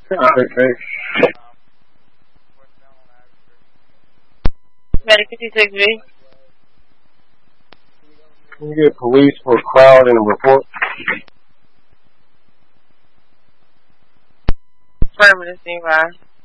Okay. Medic 56B. Can you get police for crowd and report? Affirmative, standby.